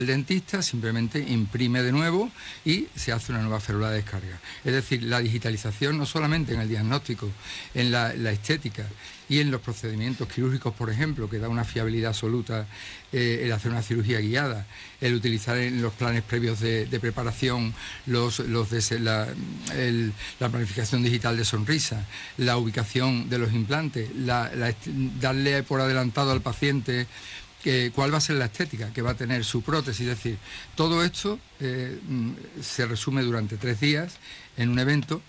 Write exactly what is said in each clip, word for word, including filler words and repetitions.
El dentista simplemente imprime de nuevo y se hace una nueva férula de descarga. Es decir, la digitalización no solamente en el diagnóstico, en la, la estética y en los procedimientos quirúrgicos, por ejemplo, que da una fiabilidad absoluta eh, el hacer una cirugía guiada, el utilizar en los planes previos de, de preparación los, los de, la, el, la planificación digital de sonrisa, la ubicación de los implantes, la, la, darle por adelantado al paciente que, cuál va a ser la estética que va a tener su prótesis. Es decir, todo esto eh, se resume durante tres días en un evento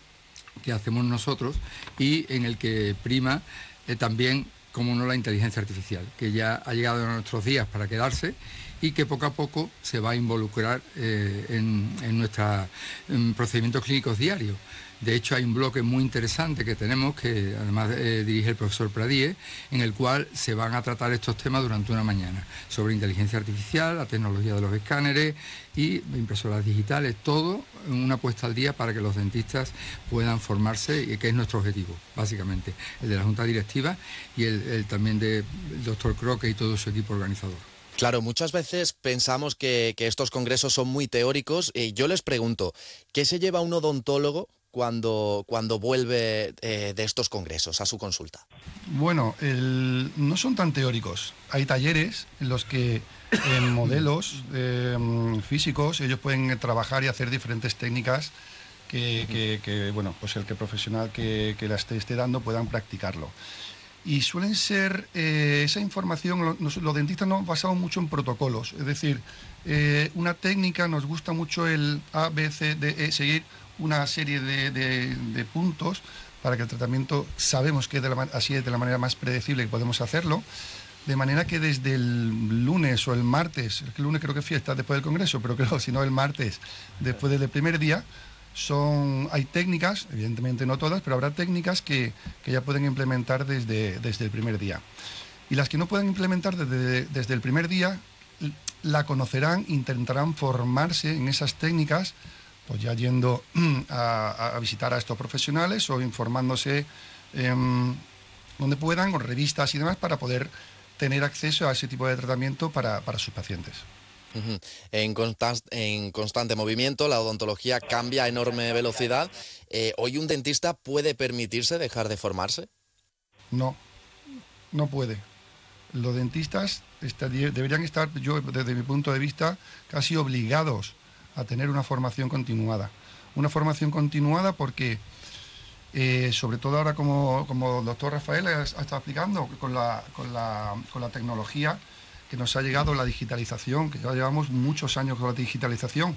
que hacemos nosotros y en el que prima eh, también, como no, la inteligencia artificial, que ya ha llegado a nuestros días para quedarse y que poco a poco se va a involucrar eh, en, en nuestros procedimientos clínicos diarios. De hecho, hay un bloque muy interesante que tenemos, que además eh, dirige el profesor Pradie, en el cual se van a tratar estos temas durante una mañana, sobre inteligencia artificial, la tecnología de los escáneres y impresoras digitales, todo una puesta al día para que los dentistas puedan formarse, y que es nuestro objetivo, básicamente, el de la Junta Directiva y el, el también del doctor Croque y todo su equipo organizador. Claro, muchas veces pensamos que, que estos congresos son muy teóricos y yo les pregunto, ¿qué se lleva un odontólogo cuando, cuando vuelve eh, de estos congresos a su consulta? Bueno, el, no son tan teóricos. Hay talleres en los que en modelos eh, físicos ellos pueden trabajar y hacer diferentes técnicas que, que, que bueno, pues el que profesional que, que la esté, esté dando puedan practicarlo. Y suelen ser, eh, esa información, los, los dentistas nos basamos mucho en protocolos, es decir, eh, una técnica, nos gusta mucho el A, B, C, D, E, seguir una serie de, de, de puntos para que el tratamiento, sabemos que de la, así es de la manera más predecible que podemos hacerlo, de manera que desde el lunes o el martes, el lunes creo que es fiesta después del congreso, pero creo si no el martes, después del primer día, Son, hay técnicas, evidentemente no todas, pero habrá técnicas que, que ya pueden implementar desde, desde el primer día. Y las que no pueden implementar desde, desde el primer día, la conocerán, intentarán formarse en esas técnicas, pues ya yendo a, a visitar a estos profesionales o informándose eh, donde puedan, con revistas y demás, para poder tener acceso a ese tipo de tratamiento para, para sus pacientes. Uh-huh. En, constan- en constante movimiento, la odontología cambia a enorme velocidad. Eh, ¿Hoy un dentista puede permitirse dejar de formarse? No, no puede. Los dentistas estaría, deberían estar, yo desde mi punto de vista, casi obligados a tener una formación continuada. Una formación continuada porque, eh, sobre todo ahora como, como el doctor Rafael ha, ha estado explicando, con la, con la, con la tecnología que nos ha llegado, la digitalización, que ya llevamos muchos años con la digitalización,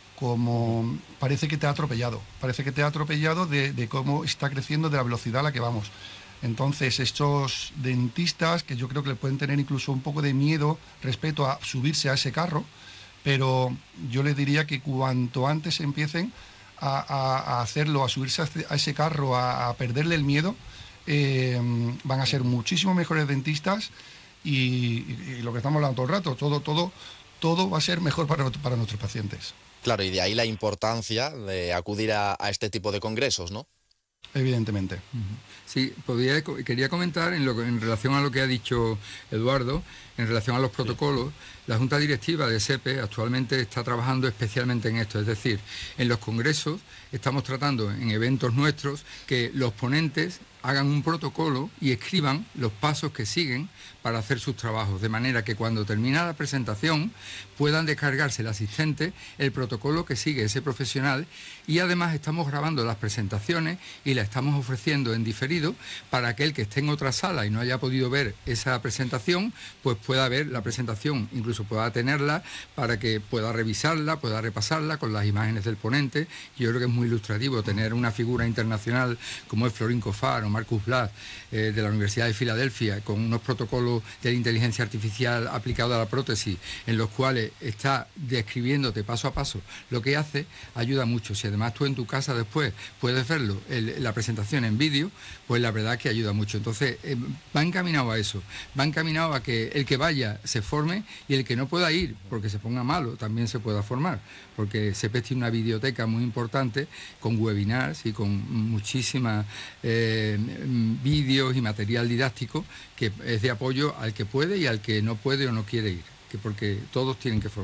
como parece que te ha atropellado, parece que te ha atropellado de, de cómo está creciendo, de la velocidad a la que vamos. Entonces, estos dentistas, que yo creo que le pueden tener incluso un poco de miedo respecto a subirse a ese carro, pero yo les diría que cuanto antes empiecen a, a, a hacerlo, a subirse a ese carro, a, a perderle el miedo, eh, van a ser muchísimo mejores dentistas. Y, y lo que estamos hablando todo el rato, todo, todo, todo va a ser mejor para, para nuestros pacientes. Claro, y de ahí la importancia de acudir a, a este tipo de congresos, ¿no? Evidentemente. Sí, podría, quería comentar en, lo, en relación a lo que ha dicho Eduardo, en relación a los protocolos. La Junta Directiva de SEPE actualmente está trabajando especialmente en esto, es decir, en los congresos estamos tratando en eventos nuestros que los ponentes hagan un protocolo y escriban los pasos que siguen para hacer sus trabajos, de manera que cuando termina la presentación puedan descargarse el asistente el protocolo que sigue ese profesional, y además estamos grabando las presentaciones y las estamos ofreciendo en diferido para aquel que esté en otra sala y no haya podido ver esa presentación, pues pueda ver la presentación, incluso pueda tenerla para que pueda revisarla, pueda repasarla con las imágenes del ponente. Yo creo que es muy ilustrativo tener una figura internacional como es Florin Cofar o Marcus Blatt eh, de la Universidad de Filadelfia, con unos protocolos de la inteligencia artificial aplicado a la prótesis, en los cuales está describiéndote paso a paso lo que hace, ayuda mucho. Si además tú en tu casa después puedes verlo, el, la presentación en vídeo, pues la verdad que ayuda mucho. Entonces eh, va encaminado a eso, va encaminado a que el que vaya se forme y el que no pueda ir porque se ponga malo también se pueda formar, porque SEPE tiene una biblioteca muy importante con webinars y con muchísimas eh, vídeos y material didáctico que es de apoyo al que puede y al que no puede o no quiere ir, que porque todos tienen que formarse.